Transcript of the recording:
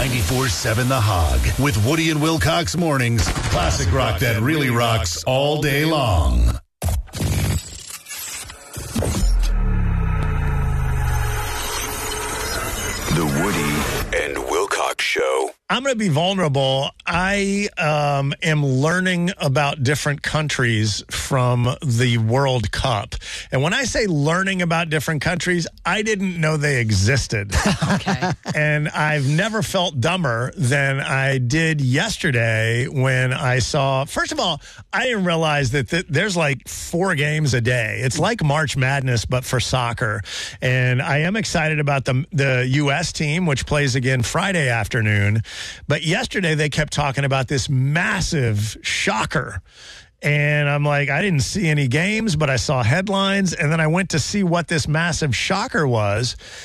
94.7 The Hog with Woody and Wilcox mornings. Classic rock that really rocks all day long. The Woody and Wilcox Show. I'm going to be vulnerable. I am learning about different countries from the World Cup. And when I say learning about different countries, I didn't know they existed. Okay. And I've never felt dumber than I did yesterday when I saw, first of all, I didn't realize that there's like 4 games a day. It's like March Madness, but for soccer. And I am excited about the U.S. team, which plays again Friday afternoon. But yesterday they kept talking about this massive shocker. And I'm like, I didn't see any games, but I saw headlines. And then I went to see what this massive shocker was.